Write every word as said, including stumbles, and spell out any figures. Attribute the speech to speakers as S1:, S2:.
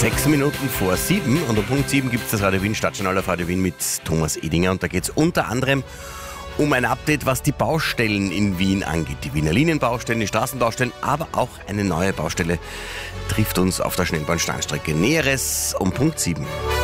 S1: Sechs Minuten vor sieben und um Punkt sieben gibt es das Radio Wien Stadtjournal auf Radio Wien mit Thomas Edinger und da geht es unter anderem um ein Update, was die Baustellen in Wien angeht. Die Wiener Linienbaustellen, die Straßenbaustellen, aber auch eine neue Baustelle trifft uns auf der Schnellbahnstangstrecke. Näheres um Punkt sieben.